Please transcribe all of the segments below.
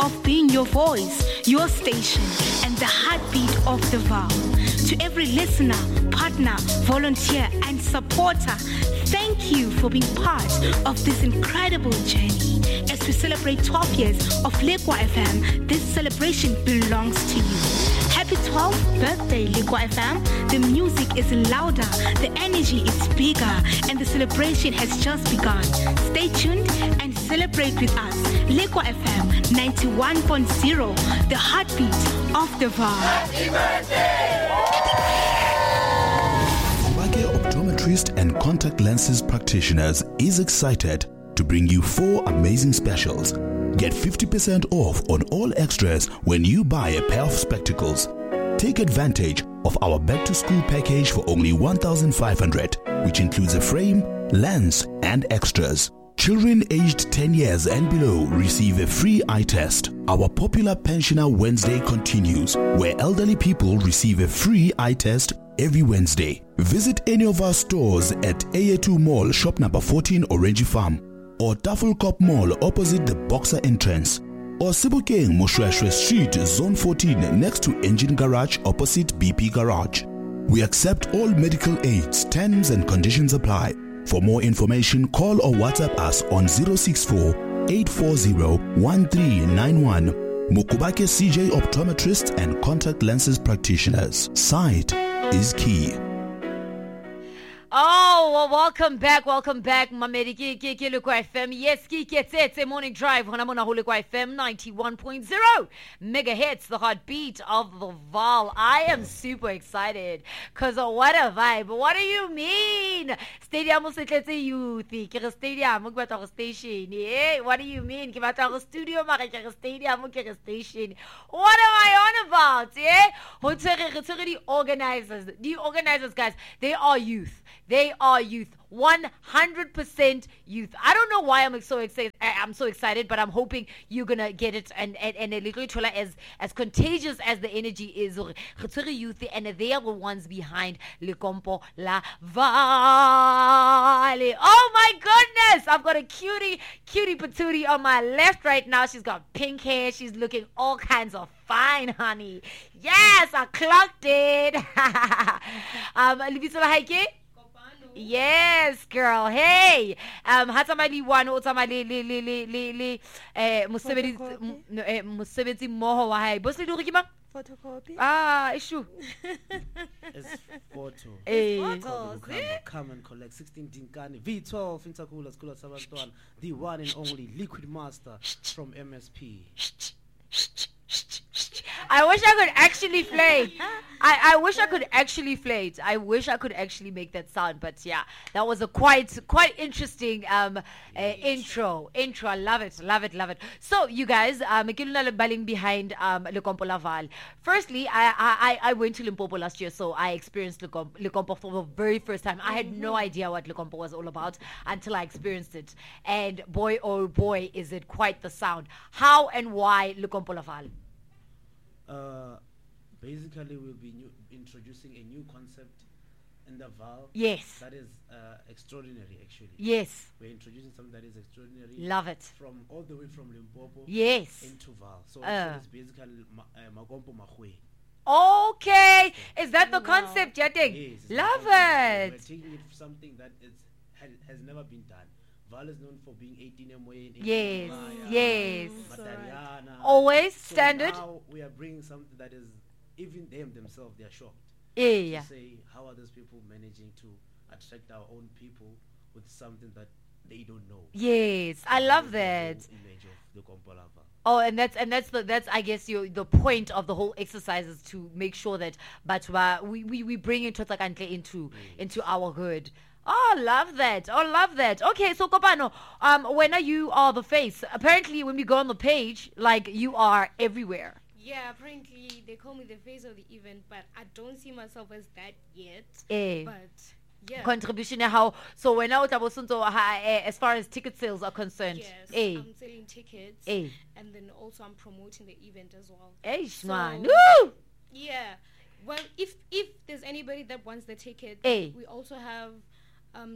of being your voice, your station, and the heartbeat of the Vaal. To every listener, partner, volunteer, and supporter, thank you for being part of this incredible journey. As we celebrate 12 years of Lekwa FM, this celebration belongs to you. Happy 12th birthday, Lekwa FM. The music is louder, the energy is bigger, and the celebration has just begun. Stay tuned and celebrate with us. Lekwa FM 91.0, the heartbeat of the Vaal. Happy birthday! Mbake Optometrist and Contact Lenses Practitioners is excited to bring you 4 amazing specials. Get 50% off on all extras when you buy a pair of spectacles. Take advantage of our back to school package for only 1,500, which includes a frame, lens, and extras. Children aged 10 years and below receive a free eye test. Our popular Pensioner Wednesday continues, where elderly people receive a free eye test every Wednesday. Visit any of our stores at AA2 Mall, shop number 14, Orange Farm, or Tafelkop Mall opposite the Boxer entrance, or Sebokeng Moshweshwe Street, Zone 14, next to Engine Garage opposite BP Garage. We accept all medical aids. Terms and conditions apply. For more information, call or WhatsApp us on 064-840-1391. Mukubake CJ Optometrists and Contact Lenses Practitioners. Sight is key. Oh, well, welcome back, Mamedi Ki Lekwa FM. Yes, it's a morning drive. Honamona Lekwa FM 91.0 megahertz, the heartbeat of the Vaal. I am super excited because what a vibe. What do you mean? Stadium youth, stadium, station. What do you mean? Studio, stadium, station. What am I on about? The organizers, guys, they are youth. They are youth. 100% youth. I don't know why I'm so excited, but I'm hoping you're gonna get it and a little as contagious as the energy is. Youth, and they are the ones behind Lekompo La Vale. Oh my goodness! I've got a cutie patootie on my left right now. She's got pink hair. She's looking all kinds of fine, honey. Yes, I clocked it. Libisela Haike? Yes, girl. Hey, hatamali wano otamali le musebetsi moho wa hai. Bosi do kima? Photocopy. Issue. It's photo. Photos. Come and collect 16 Dinkani V12 Intakula School of Sabantwan, the one and only Liquid Master from MSP. I wish I could actually play. I wish I could actually play it. I wish I could actually make that sound. But yeah, that was a quite interesting intro. I love it. So you guys, baling behind Lekompo La Vaal. Firstly, I went to Limpopo last year, so I experienced Lekompo for the very first time. I had no idea what Lekompo was all about until I experienced it. And boy, oh boy, is it quite the sound. How and why Lekompo La Vaal? Basically, we'll be introducing a new concept in the Vaal. Yes. That is extraordinary, actually. Yes. We're introducing something that is extraordinary. Love it. From all the way from Limpopo. Yes. Into Vaal. So it's basically Magompo Mahwe. Okay. Is that the concept, Yating? Yes. Love We're it. taking it for something that has never been done. Vaal is known for being 18M. Yes. Batariana. Always So standard. now we are bringing something that is, even them themselves, they are shocked. Yeah. To say, how are those people managing to attract our own people with something that they don't know? Yes. I love That that. is the whole image of the Kompo La Vaal. Oh, and that's I guess the point of the whole exercise is to make sure that we bring into our hood. Oh, love that. Okay, so Kopano, when you are the face, apparently when we go on the page, like you are everywhere. Yeah, apparently they call me the face of the event, but I don't see myself as that yet. But yeah. Contribution how so when out as far as ticket sales are concerned. Yes, I'm selling tickets, and then also I'm promoting the event as well. Man. Woo! Yeah. Well, if there's anybody that wants the ticket, we also have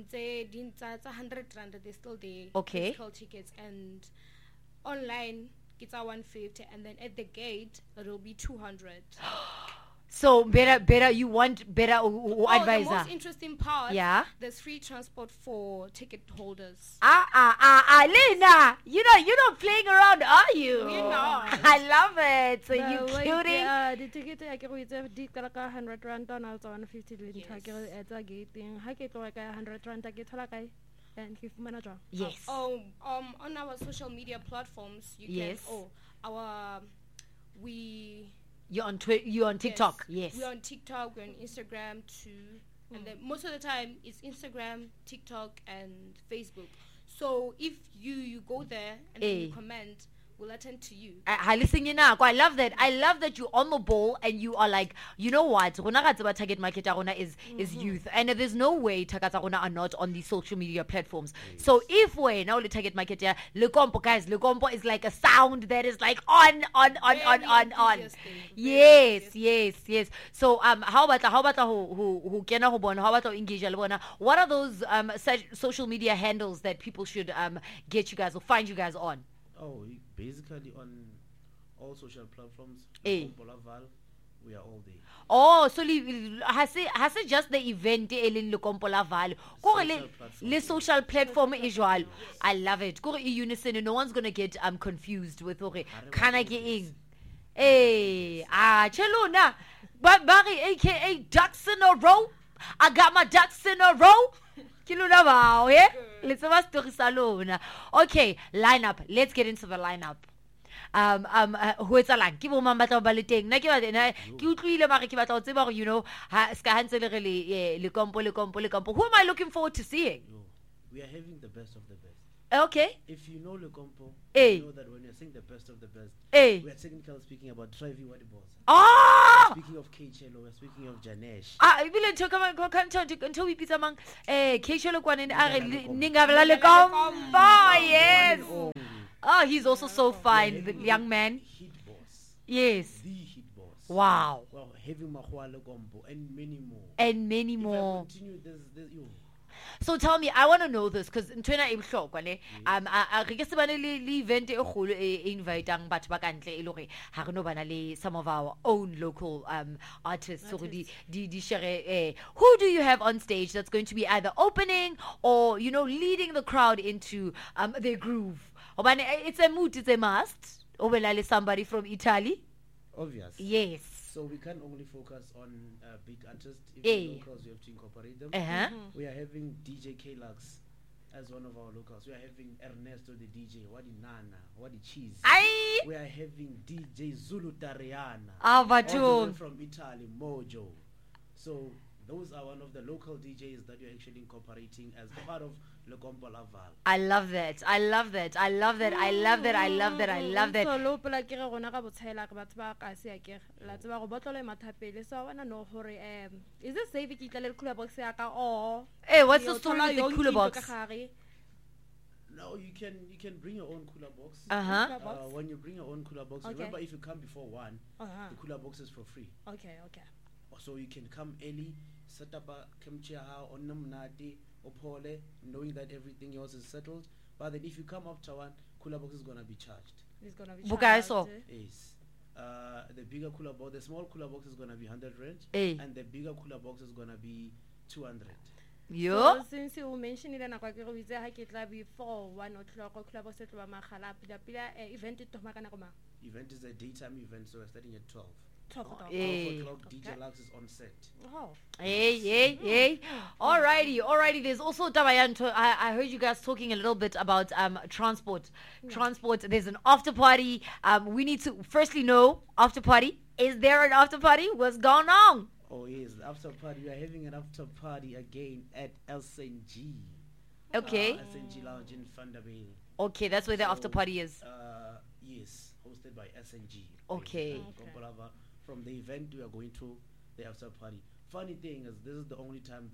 it's 100 rand. They're still there. Okay. Physical tickets and online. it's 150, and then at the gate it'll be 200. So better you want better advisor. The most interesting part. Yeah. There's free transport for ticket holders. Lena, you're not playing around, are you? We're not. I love it. So you cutie. The ticket I can with the 100 rand on 150 at the gate. I get like 100 rand. I get like and give manager. Yes. On our social media platforms, you yes. can. You're on you're on TikTok. Yes. We're on TikTok. We're on Instagram too. And then most of the time it's Instagram, TikTok, and Facebook. So if you go there and then you comment, we'll attend to you. I love that. I love that you're on the ball and you are like, you know what? Target market is youth, and there's no way Takata are not on these social media platforms. Yes. So if we now the target market, Le Compo guys, Le Compo is like a sound that is like on. Yes. So how about who engage? What are those social media handles that people should get you guys or find you guys on? Basically on all social platforms, Val, we are all there. Oh, so has it just the event in Le Compola Val? Le social platform is well. I love it. Go unison, no one's gonna get confused with Kanagi. Cheluna, but Barry, aka ducks in a row. I got my ducks in a row. Let's okay, lineup. Let's get into the lineup. Who is alang? Ki bo mambatla ba le teng. Na ke utlwile mara ke batla o tseba you know, ska hantse le really le kompo. Who am I looking forward to seeing? We are having the best of the best. Okay. If you know Le Compo, you know that when you're saying the best of the best, we are technically speaking about Trevi Wadibos. Speaking of K-Chelo, we're speaking of Janesh. I will talk until we pizza mang K-Chelo kwan ningavela Le Compo. Yes. Oh, he's also so fine, the young man. Hit boss. Yes. The hit boss. Wow. Well, having Mahua Le Compo and many more. And many more. If I continue, there's you. So tell me, I want to know this because ntwena e bohlokwa ne a re ke se bane le event e kgolo e invitang batho ba kantle e le gore ha re no bana le some of our own local artists so di share who do you have on stage that's going to be either opening or you know leading the crowd into their groove? It's a mood, it's a must. Obelale somebody from Italy. Obvious. Yes. So we can't only focus on big artists. If locals, we have to incorporate them. We are having DJ K-Lux as one of our locals. We are having Ernesto the DJ. Wadi Nana. Wadi Cheese. We are having DJ Zulu Tariana. All the way from Italy, Mojo. So those are one of the local DJs that you're actually incorporating as part of Le Compo Laval. I love that. So lo pela ke re gona ga botshela ke batho ba ka se ya ke la tseba go botlole mathapele so wana no hore is it safe ke tla le cooler box ya ka what's the story with the cooler box? No, you can bring your own cooler box. When you bring your own cooler box, remember if you come before 1, the cooler box is for free. Okay. So you can come early, set up a kimchi on namnati or pole, knowing that everything else is settled. But then if you come after 1, cooler box is gonna be charged. It's gonna be charged. Yes. The bigger cooler box, the small cooler box is gonna be 100 rand, and the bigger cooler box is gonna be 200. So since you mentioned it, na kwa ke go itse ha ke tla before 1 o'clock cooler box e tlo ba magala pila event e thoma kana koma. Event is a daytime event, so we're starting at 12. 12 o'clock. DJ Lux is on set. Hey. Alrighty. There's also Tabayanto. I heard you guys talking a little bit about transport. Transport. There's an after party. We need to firstly know after party. Is there an after party? What's going on? Oh yes, after party. We are having an after party again at SNG. Okay. SNG Lounge in Vanderbilt. Okay, that's where the after party is. Yes, hosted by SNG. Okay. From the event we are going to the after party. Funny thing is, this is the only time that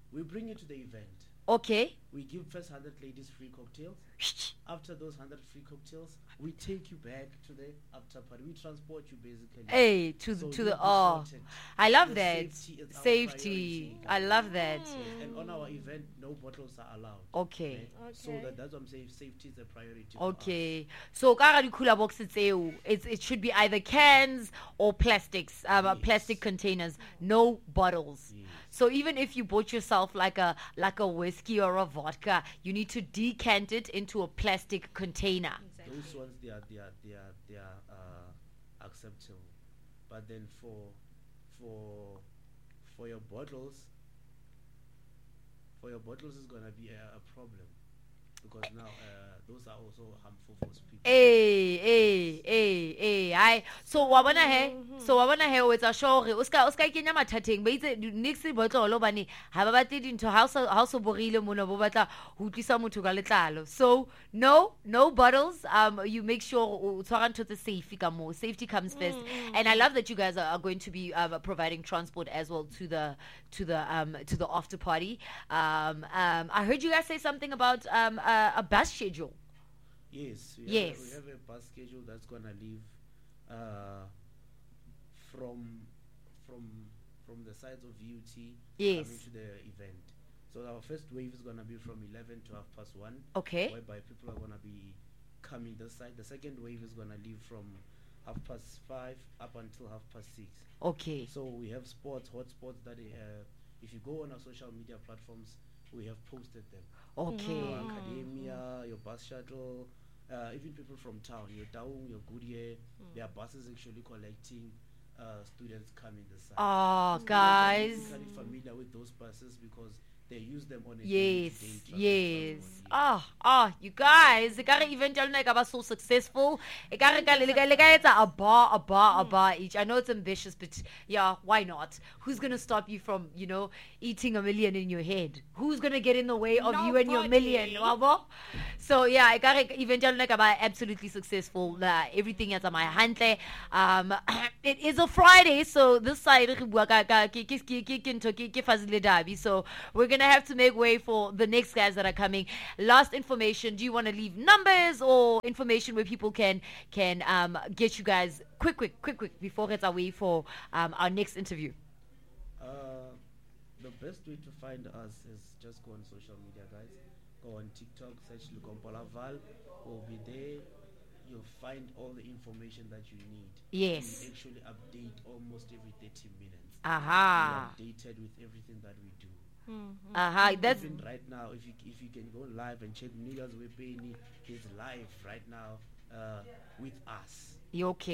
We bring you to the event. Okay. We give first 100 ladies free cocktails. After those 100 free cocktails, we take you back to the after party. We transport you basically. Hey, to the I love that. Safety. I love that. And on our event, no bottles are allowed. Okay. So that's what I'm saying. Safety is a priority. Okay. So the cooler boxes, it should be either cans or plastics, plastic containers. No bottles. Yes. So even if you bought yourself like a whiskey or a vodka, you need to decant it into a plastic container. Exactly. Those ones they are acceptable, but then for your bottles, is gonna be a problem because now those are also harmful for people. So wa bona he o etsa sure o ska kenya mathateng ba itse nix botlolo bane ha ba batle dintho ha so borile mona bo batla ho tlisa motho ka letlalo. So no bottles. You make sure o tshwara ntho tse safe ka mo. Safety comes first. And I love that you guys are going to be providing transport as well to the after party. I heard you guys say something about a bus schedule. Yes. We have a bus schedule that's gonna leave from the sides of VUT coming to the event. So our first wave is gonna be from 11 to 1:30. Okay. Whereby people are gonna be coming this side. The second wave is gonna leave from 5:30 up until 6:30. Okay. So we have hot spots that if you go on our social media platforms, we have posted them. Okay. Your academia, your bus shuttle, even people from town, your Taung, your Goodyear, there are buses actually collecting students coming this side. Oh, guys. I'm really familiar with those buses because they use them on a yes. You guys, the event was so successful. A bar each. I know it's ambitious, but yeah, why not? Who's gonna stop you from, eating a million in your head? Who's gonna get in the way of you and your million? So yeah, I got event absolutely successful. Everything is on my hand. It is a Friday, so this side so we're gonna have to make way for the next guys that are coming. Last information, do you want to leave numbers or information where people can get you guys quick before it's away for our next interview? The best way to find us is just go on social media, guys. Go on TikTok, search Lukompola Val. We'll be there. You'll find all the information that you need. Yes. We actually update almost every 30 minutes. Aha. We're updated with everything that we do. That's even right now. If you can go live and check Niggas Wepeni, he's live right now with us. You okay?